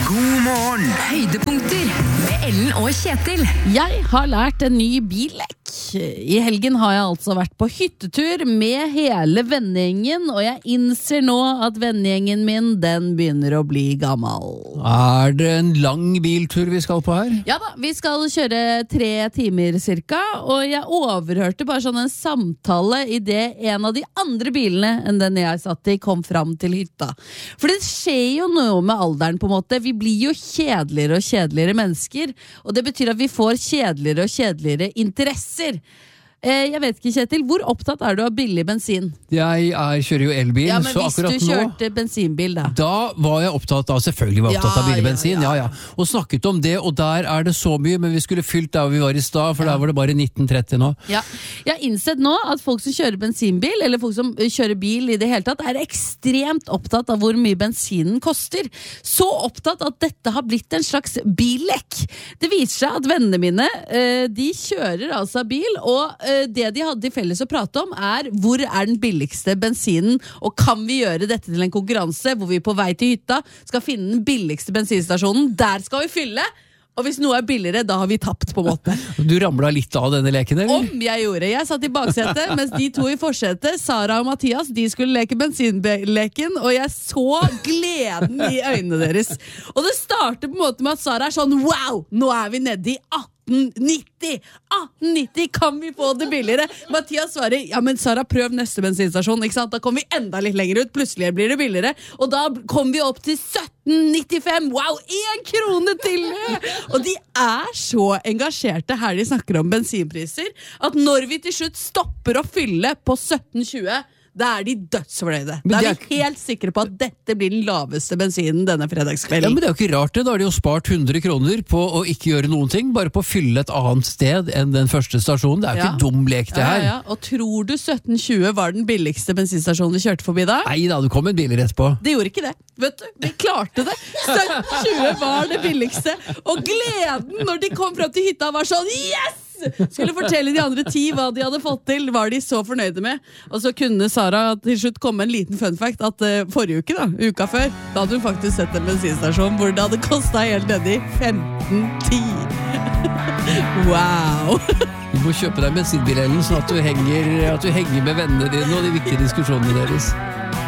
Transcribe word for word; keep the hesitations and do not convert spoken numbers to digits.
God morgen. Høydepunkter med Ellen og Kjetil. Jeg har lært en ny billekk. I helgen har jeg altså vært på hyttetur med hele vennegjengen, og jeg innser nå at vennegjengen min, den begynner å bli gammel. Er det en lang biltur vi skal på her? Ja da, vi skal kjøre tre timer cirka, og jeg overhørte bare sånn en samtale i det en av de andre bilene enn den jeg satt i kom fram til hytta. For det skjer jo noe med alderen på en måte. Vi blir jo kjedeligere og kjedeligere mennesker, og det betyr at vi får kjedeligere og kjedeligere interesser. Eh, jeg vet ikke, Kjetil, hvor opptatt er du av billig bensin? Jeg er, kjører jo elbil, ja, men så akkurat nå... hvis du kjørte bensinbil da? Da var jeg opptatt av, selvfølgelig var jeg opptatt Ja, av billig ja, bensin, ja, ja. ja. Og snakket om det, og der er det så mye, men vi skulle fylt der vi var i stad, for ja. Der var det bare nitten tretti nå. Ja, jeg har innsett nå at folk som kjører bensinbil, eller folk som kjører bil i det hele tatt, er ekstremt opptatt av hvor mye bensinen koster. Så opptatt at dette har blitt en slags billekk. Det viser seg at vennene mine, de kjører altså bil, og det de hadde felles å prate om er hvor er den billigste bensinen, og kan vi gjøre dette til en konkurranse hvor vi på vei til hytta skal finne den billigste bensinstasjonen, der skal vi fylle, og hvis noe er billigere, da har vi tapt på en måte. Du ramlet litt av denne leken, eller? Om jeg gjorde. Jeg satt i baksetet, mens de to i forsetet, Sara og Mathias, de skulle leke bensinleken, og jeg så gleden i øynene deres. Og det starter på en måte med at Sara er sånn, wow, nå er vi nede i atten nitti! atten nitti, kan vi få det billigere? Mathias svarer, ja, men Sara, prøv neste bensinstasjon, ikke sant? Da kommer vi enda litt lenger ut, plutselig blir det billigere, og da kommer vi opp til sytten nittifem, wow, en krone til! Og de er så engasjerte her de snakker om bensinpriser, at når vi til slutt stopper å fylle på sytten tjue, da er de dødsfornøyde. Da er vi helt sikre på at dette blir den laveste bensinen denne fredagskvelden. Ja, men det er jo ikke rart det. Da har de jo spart hundre kroner på å ikke gjøre noen ting, bare på å fylle et annet sted enn den første stasjonen. Det er jo ja. Ikke dum lek det her. Ja, ja. Og tror du sytten tjue var den billigste bensinstasjonen vi kjørte forbi da? Nei da, det kom en bil rett på. Det gjorde ikke det. Vet du, vi klarte det. sytten tjue var det billigste. Og gleden når de kom frem til hytta var sånn, yes! Skulle fortelle de andre ti hva de hadde fått til, var de så fornøyde med. Og så kunne Sara til slutt komme en liten fun fact at uh, forrige uke da, uka før, da hadde hun faktisk sett en bensinstasjon hvor det hadde kostet helt nedi femten ti. Wow! Du må kjøpe deg bensinbil, Ellen, sånn at du henger, at du henger med vennene dine og de viktige diskusjonene deres.